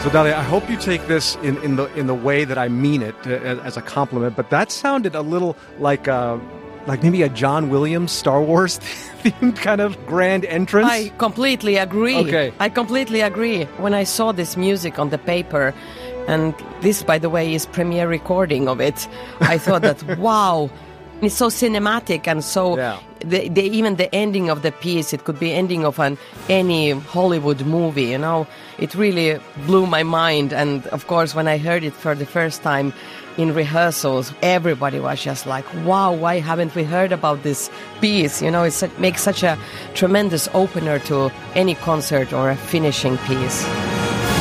So, Dalia, I hope you take this in the way that I mean it, as a compliment. But that sounded a little like maybe a John Williams Star Wars themed kind of grand entrance. I completely agree. Okay. I completely agree. When I saw this music on the paper, and this, by the way, is premiere recording of it, I thought that wow. It's so cinematic and so even the ending of the piece, it could be ending of any Hollywood movie, you know. It really blew my mind. And of course, when I heard it for the first time in rehearsals, everybody was just like, wow, why haven't we heard about this piece? You know, it makes such a tremendous opener to any concert or a finishing piece.